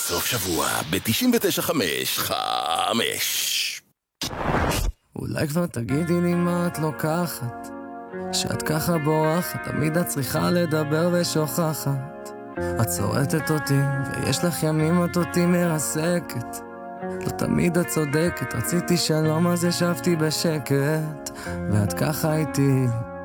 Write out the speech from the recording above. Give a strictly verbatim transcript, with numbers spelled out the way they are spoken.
סוף שבוע ב-תשעים ותשע חמש חמש. אולי כבר תגידי לי מה את לוקחת, שאת ככה בורחת, תמיד את צריכה לדבר ושוכחת. את צורטת אותי ויש לך ימים את אותי מרסקת, לא תמיד את צודקת, רציתי שלום אז ישבתי בשקט, ואת ככה איתי